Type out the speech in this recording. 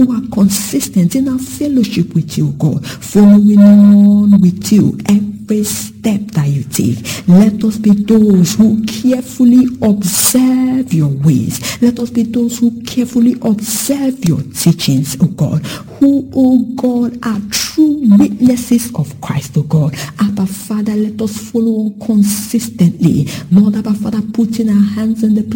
who are consistent in our fellowship with you, God, following on with you every step that you take. Let us be those who carefully observe your ways. Let us be those who carefully observe your teachings, oh God, who, oh God, are true witnesses of Christ, oh God. Abba Father, let us follow on consistently. Lord, Abba Father, putting our hands in the